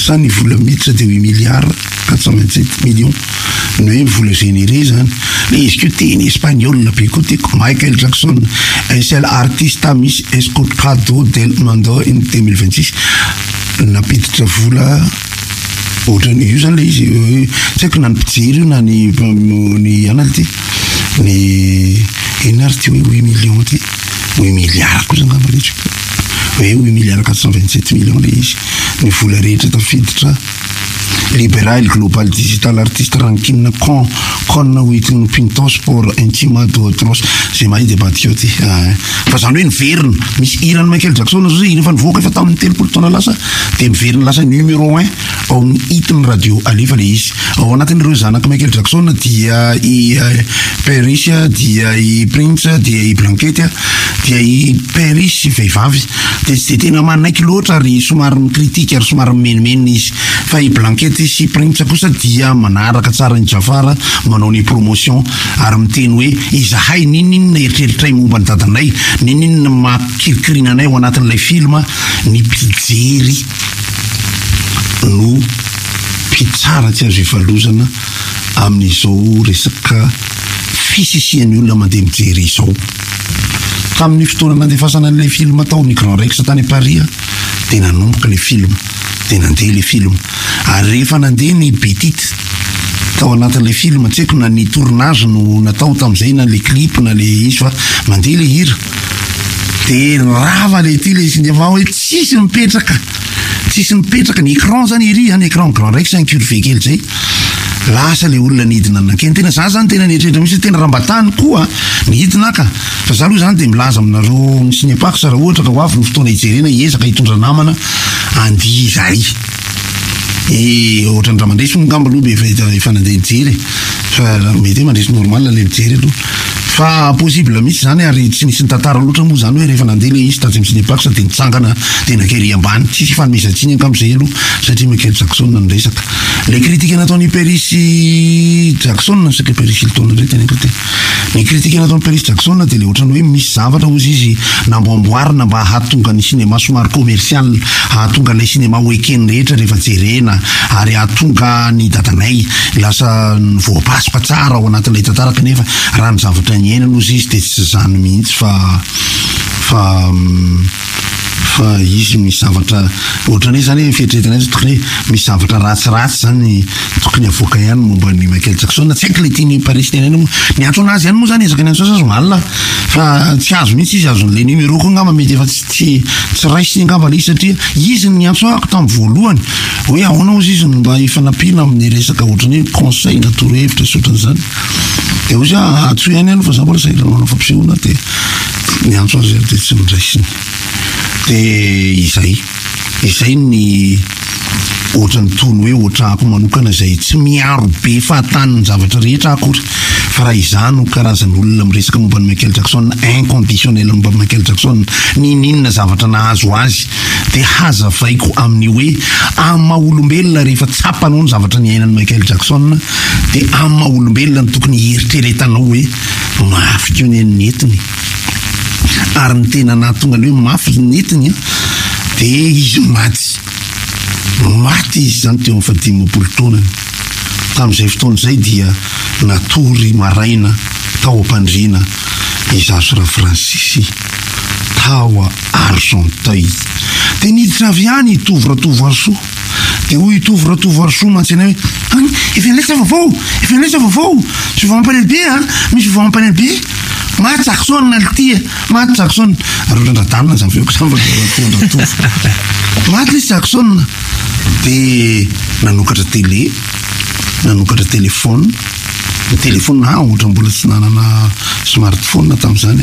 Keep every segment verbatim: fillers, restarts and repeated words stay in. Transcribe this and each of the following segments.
ça ny vola miditra de huit milliards quatre cent vingt-sept millions ny hoe vola généré zany le izy ko teny espagnol be ko teko Michael Jackson es el artista mis escuchado del mundo en deux mille vingt-six napiditra vola ohatrany io zany le izy tsy haiko na ny mpijery io na ny ny anal ty ny ina ary ty hoe huit millions ty huit milliards koa zany ngamba rehetra hoe huit milliards quatre cent vingt-sept millions le izy ny vola rehetra tafiditra Liberal Global Digital Artist Ranking con con Whitney Pintos por Intimado Outros zay mahay debat io ty fa zany hoe niverina misy irany Michael Jackson zay rehefa nivoaka efa tamin'ny telopolo taona lasa de miverina lasa numéro un ao amin'ny hit-ny radio alefa le izy ao anatin'ireo zanaka Michael Jackson dia i Patricia dia i Prince dia i Blanquette dia i Paris vehivavy de tsy tena manaiky loatra ary somary mikritika ary somary menimeny izy fa i Blanquette sy Prince kosa dia manaraka tsara ny Jafara manao ny promotion ary miteny hoe izahay ninina eritreritray momba ny dadanay ninina makirikirina anay ao anatin'ilay filma ny mpijery no mpitsara tsy azo ivalozana amin'izao resaka fisisian'ny olona mandeha mijery izao tamin'ny fotoana nandefasana an'ilay film tao ny Grand Rex tany Paris de nanomboka le film de nandeha le film ary rehefa nandeha ny Betite tao anatin'ilay film tsy haiko na ny tournage no natao tamin'izay na le clip na le izy fa mandeha le hira de rava le ty le izy ndefa hoe tsisy mipetraka tsisy mipetraka ny écran zany iry any écran Grand Rex un curvé kely zay lasa le olona nidina nakeny tena za zany tena nietrehitra misy tena rambatany koa nidina ka fa za aloha zany de milaza aminareo ny sinepak sa raha ohatra ka ho avy ny fotoana hijerena hiezaka hitondra namana andia zay e ohatra ny ramandresy ngamba aloha be efa nandeha nijery fa mety hoe mandresy normal le mijery aloha fa possible misy zany ary tsy nisy ny tantara loatra moa zany hoe rehefa nandeha le izy tatsy sinepak sa de nitsangana de nakery ambany tsisy fanomizatsiny ankam'izay aloha satria Michael Jackson ny resaka le kritika nataony Paris Jackson saky Paris Hilton ndray tena kote ny kritika nataony Paris Jackson de le ohatrany hoe misy zavatra ozy izy namboamboarina mba hahatonga ny cinéma somary commercial hahatonga ilay cinéma week-end rehetra rehefa jerena ary hahatonga ny dadanay lasa voapasoka tsara ao anatin'ilay tantara kanefa raha ny zavatra ny aina ozy izy de tsy zany mihitsy fa fa fa izy misy zavatra ohatrany zany fieritreretana azy tokony misy zavatra ratsiratsy zany tokony avoaka ihany momba ny Michael Jackson tsy haiko le tiany Paris tenany ny antso anazy ihany moa zany ezaka ny antso azy malina fa tsy azo mihitsy izy azo le numéro ko ngamba mety efa tsy tsy raisy ngamba le izy satria izy ny antso ako tamin'ny voalohany hoe ahoana ozy izy mba hifanampiana amin'ny resaka ohatrany hoe conseil na torohevitra sotran'izany de ozy atso ihany ihany fa za mbola saira manao fampisehoana de ny antso azy de tsy mindraisiny de izay izay ny ohatrany tony hoe ohatrako manokana zay tsy miaro be fahataniny zavatra rehetra akory fa raha izany karazan'olona miresaka momba ny Michael Jackson inconditionnel momba Michael Jackson ny ninona zavatra nahazo azy de hazavaiko amin'ny hoe amin'ny maha-olombelona rehefa tsapanao ny zavatra ny ainan'ny Michael Jackson de amin'ny maha-olombelona ny tokony eritreretanao hoe mafy keo ny nenitiny ary ny tena nahatonga ny hoe mafy nenitiny de izy maty maty izy zany teo amin'ny fahadimapolo taona tamin'izay fotoana zay dia natory maraina tao am-pandriana izaso raha Francis tao a Argenteuil de niditra avy any itovy ratovo arsoa de hoy itovy ratovo arsoa mantsena hoe efa nilesa vaovao efa nilesa vaovao sy vampanaly be a misy vampanaly be Matt Jackson naltia Matt Jackson arorandratanina zany feoko zany ratovo Matt Jackson de nanokatra télé nanokatra téléphone ny téléphone na ohatra mbola tsy nanana smartphone tamin'izany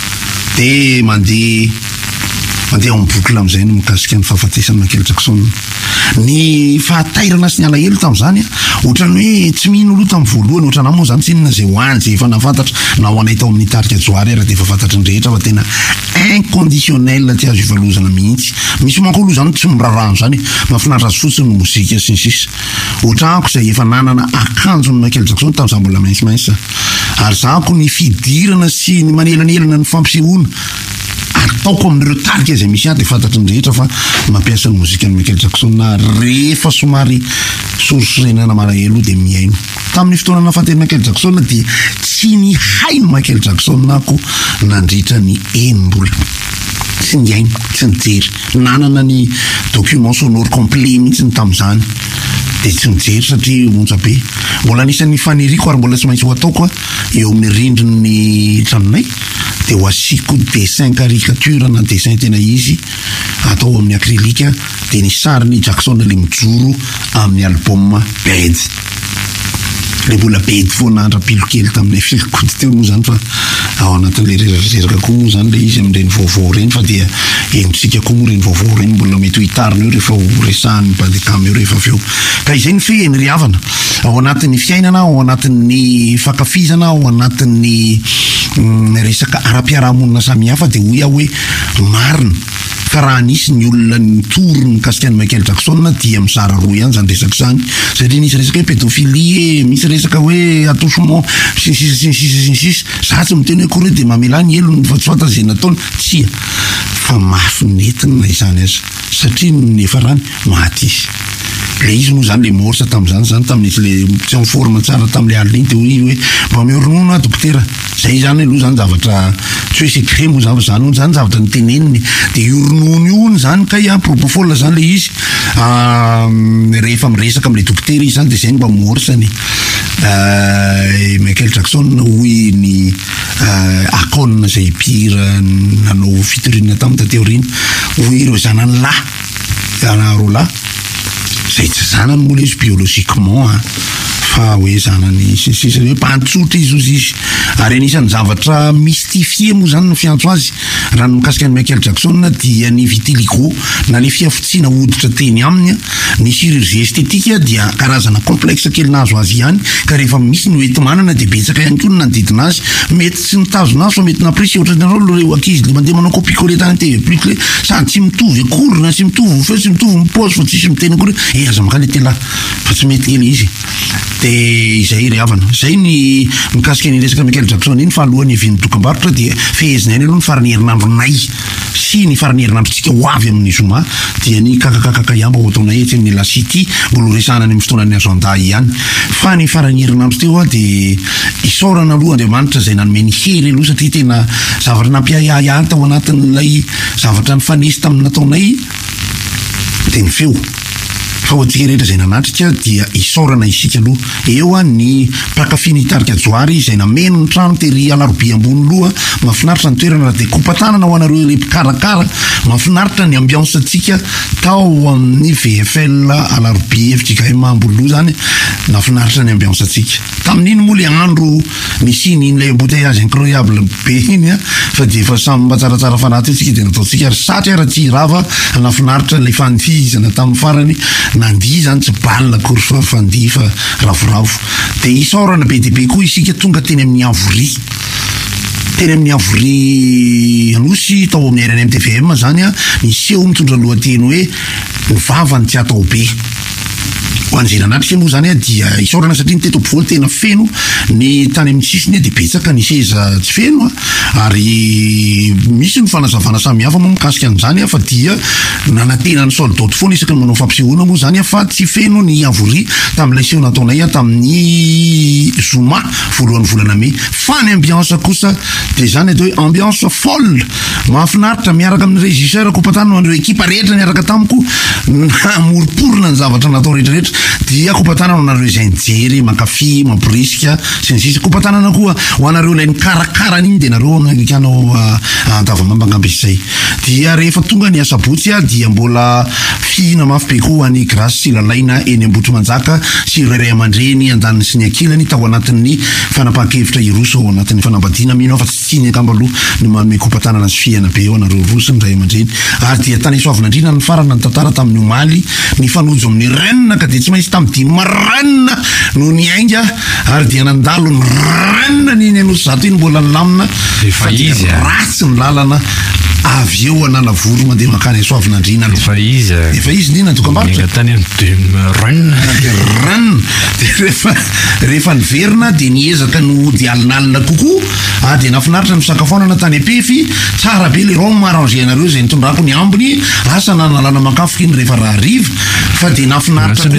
de mandeha mandeha ao mibookla am'izay no mikasika ny fahafatesan'ny Michael Jackson ny fahatairana sy ny alahelo tamin'izany ohatrany hoe tsy mino aloha tamin'ny voalohany ohatrana moa zany tsy inona zay hoany zay efa nafantatra na ho anay tao amin'ny tarika joary raha de efa fantatry ny rehetra fa tena inconditionnel tsy azo ivalozana mihitsy misy manko aloha zany tsy mirarano zany mahafinaritra azy fotsiny ny mozika sy ny sisa ohatrako zay efa nanana akanjony Michael Jackson tamin'izany mbola mainsimainsa ary zako ny fidirana sy ny manelanelana ny fampisehoana ataoko amin'ireo tarika izay misy ahy de fantatry ny rehetra fa mampiasa ny mozika ny Michael Jackson rehefa somary sorisorenana malahelo de miaino. Tamin'ny fotoana nahafantariny Michael Jackson dia tsy ny hainy Michael Jackson nako nandritra ny enim-bola. Tsy ny hainy, tsy nijery. Nanana ny document sonore complet mihitsy tamin'izany. De tsy nijery satria monja be. Mbola anisan'ny faniriko ary mbola tsy maintsy ho ataoko eo amin'ny rindrin'ny tranonay de ho asiko dessin caricature na dessin tena izy atao amin'ny acrylique de ny sarin'ny Jackson le mijoro amin'ny album Bad. Le mbola Bad fo nandra-pilo kely tamin'ny filikody teo moa zany fa ao anatin'le rerazeraka koa moa zany le izy amin'ireny vaovao reny fa dia enitsika koa moa reny vaovao reny mbola mety ho hitarina eo rehefa ho resahan'ny bandekamy eo rehefa avy eo. Ka izay ny fe ny riavana ao anatin'ny fiainana, ao anatin'ny fakafizana, ao anatin'ny resaka ara-piarahamonina samihafa de hoy aho hoe marina fa raha nisy ny olona nitory ny kasika ny Michael Jackson dia mizara roa ihany zany resaka zany satria nisy resaka hoe pédophilie, misy resaka hoe attouchement sinsisinsisinsisy za tsy miteny hoe kory de mamelany elony fa tsy fanta zay nataony tsia fa mafy nentina izany azy satria nefa rany maty izy. Le izy moa zany le morsa tamin'izany zany tamin'isy le tsy en forme tsara tamin'le aliny de hoe hoe mba me ronono a dokotera zay zany aloha zany zavatra tsy hoe secret moa zany zany zany zavatra niteneniny de io ronono io ny zany ka a propofol zany le izy rehefa miresaka am'le dokotera izy zany de zay mba morsany Michael Jackson hoy ny akona zay pira nanao fitorinana tamin'ny tateorina hoy ireo zanany lahy zana roa lahy zay tsy zanany moa le izy biologiquement fa hoe zanany sisisy hoe mpantsotra izy ozy izy ary anisan'ny zavatra mystifie moa zany no fiantso azy raha ny mikasika ny Michael Jackson dia ny vitiligo na le fiafotsiana hoditra teny aminy ny chirurgie esthétique dia karazana complexe kely nazo azy ihany ka rehefa misy ny hoety manana de betsaka ihany koa ny nanodidina azy mety tsy mitazona azy fa mety namprisy ohatra nareo reo ankizy le mandeha manao copier-coller tany T V plus le sady tsy mitovy akory na tsy mitovy fe tsy mitovy mipose fa tsisy miteny akory e aza maka le tela fa tsy mety ely izy de izay ry havana zay ny mikasika ny resaka Michael Jackson iny fa alohan'ny hiviany dokam-barotra dia fehezina iny aloha ny farany herinandronay sy ny farany herinandrotsika ho avy amin'ny zoma dia ny kakakakaka ihamba ho ataonay etsy amin'ny La City mbola resahana ny fotoanan'ny agenda ihany fa ny farany herinandro teo de isaorana aloha Andriamanitra zay nanome ny hery aloha satria tena zavatra nampiahiahy tao anatin'ilay zavatra nifanesy tamin'ny nataonay de ny feo fa hoantsika rehetra zay nanatrika dia isaorana isika aloha eo a ny pakafiny hitarika joary izay nameno ny trano tery alarobe ambony loha mahafinaritra ny toerana raha de kompatanana ho anareo le mpikarakara mahafinaritra ny ambiance atsika tao amin'ny V F L alarobe efitrika ambony loha zany nafinaritra ny ambiance atsika tamin'iny moa le andro nisiny in'ilay embouteillage incroyable be iny a fa de efa samy mba tsaratsara fanaty atsika de nataotsika ary satry ara tsy rava nafinaritra le fanifizana tamin'ny farany nandia zany tsy balina akory fa fandia fa ravoravo de isaorana be de be koa isika tonga teny amin'ny avory teny amin'ny avory anosy tao amin'ny R N M T V M zany a niseho mitondra lohateny hoe ny vavany tsy atao be ho an'izay nanatrika moa zany a dia isaorana satria ny teto ampovoany tena feno ny tany amin'ny sisiny de betsaka ny seza tsy feno a ary misy ny fanazavana samihafa moa mikasika an'izany a fa dia nanantena ny soldaty foana isaky ny manao fampisehoana moa zany a fa tsy feno ny avory tamin'ilay seho nataonay a tamin'ny zoma voalohan'ny volana May fa ny ambiance kosa de zany atao hoe ambiance folle mahafinaritra miaraka amin'ny régisseur kopatany an'ireo ekipa rehetra niaraka tamiko namoriporina ny zavatra natao rehetrarehetra dia kompatanana ho anareo izay nijery mankafy mampirisika sy ny sisa kompatanana koa ho anareo ilay nikarakarany iny de nareo nakanao andavamamba izay dia rehefa tonga ny asabotsy a dia mbola fihina mafy be koa ny grâce sy lalaina eny Ambotrimanjaka sy ireo ray aman-dreny andaniny sy ny ankilany tao anatin'ny fanapahan-kevitra iroso ao anatin'ny fanambadiana mino fa tsy tiany akamba aloha ny manome kompatanana sy fihana be eo anareo roso ny ray aman-dreny ary dia tany soavinandrina ny farana ny tantara tamin'ny omaly ny fanojo amin'ny renina ka de tsy maintsy tamin'ny dimy marenina no ny ainga ary dia nandalo ny renina ny iny anosy zato iny mbola nilamina fa izy ratsy ny lalana avy eo ananavoro mandeha makany Soavinandriana efa izy efa izy nina dokam-barotra tany amin'ny run run de rehefa rehefa niverina de niezaka no dialinalina kokoa a de nafinaritra ny fisakafoanana tany Apefy tsara be le rond m'arranger anareo zay nitondrako ny ambony asa nanalana makafo iny rehefa raha riva fa de nafinaritra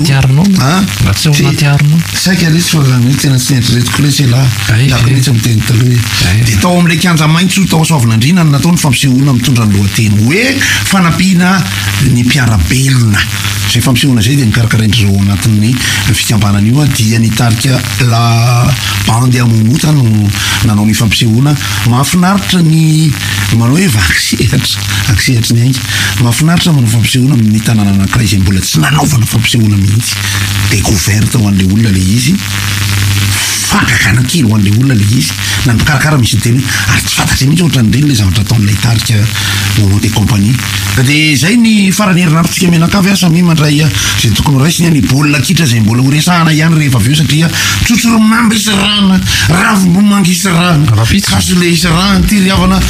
saika lesy fa zany tena tsy netretiko lesy la lakoletsy miteny taloha de tao am'le kianja maitso tao Soavinandriana no natao ny fampisehoana mitondra ny lohateny hoe fanampiana ny mpiarabelona zay fampisehoana zay de nikarakaraindry zao anatin'ny fikambanana io dia nitarika la bande amomota no nanao ny fampisehoana mahafinaritra ny manao hoe vaksehatra aksehatra ny aingy mahafinaritra manao fampisehoana amin'ny tanàna anankiray zay mbola tsy nanaovana fampisehoana mihitsy découverte ho an'le olona le izy fangakana-kely ho an'le olona le izy na mikarakara misy teny ary tsy fantatry mihitsy ohatran'ireny le zavatra ataon'ilay tarika moment et compagnie de zay ny farany herinaritsika menakavy asa mi mandray zay tokony raisiny ny baolina kitra zay mbola horesahana ihany rehefa avy eo satria tsotsoro mamba isy rana ravim-bomanga isy rana kaso le isy rana ty riavana